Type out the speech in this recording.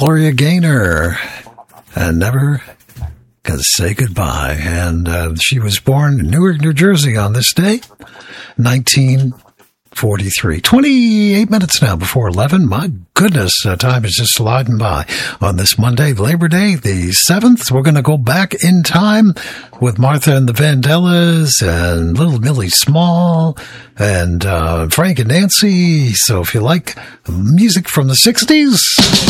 Gloria Gaynor, and Never Can Say Goodbye. And she was born in Newark, New Jersey on this day, 1943. 28 minutes now before 11. My goodness, time is just sliding by on this Monday, Labor Day, the 7th. We're going to go back in time with Martha and the Vandellas and Little Millie Small and Frank and Nancy. So if you like music from the 60s...